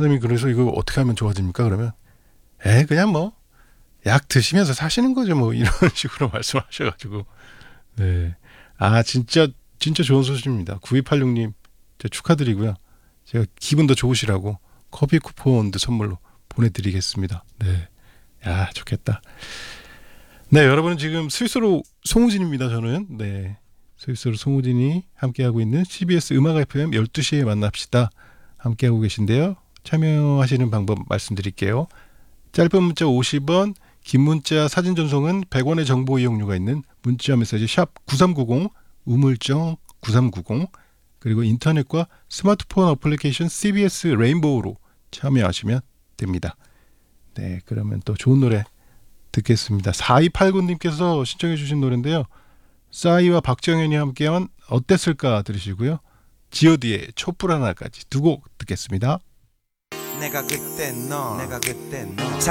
선생님이 그래서 이거 어떻게 하면 좋아집니까? 그러면 그냥 뭐 약 드시면서 사시는 거죠. 뭐 이런 식으로 말씀하셔가지고 네. 아 진짜 좋은 소식입니다. 9286님 축하드리고요. 제가 기분 더 좋으시라고 커피 쿠폰도 선물로 보내드리겠습니다. 네. 야 좋겠다. 네, 여러분은 지금 스위스로 송우진입니다. 저는 네, 스위스로 송우진이 함께하고 있는 CBS 음악 FM 12시에 만납시다 함께하고 계신데요. 참여하시는 방법 말씀드릴게요. 짧은 문자 50원, 긴 문자 사진 전송은 100원의 정보 이용료가 있는 문자 메시지 샵 9390, 우물정 9390, 그리고 인터넷과 스마트폰 어플리케이션 CBS 레인보우로 참여하시면 됩니다. 네, 그러면 또 좋은 노래 듣겠습니다. 4289님께서 신청해 주신 노래인데요. 싸이와 박정현이 함께한 어땠을까 들으시고요. G.O.D의 촛불 하나까지 두 곡 듣겠습니다. 내가 그때 너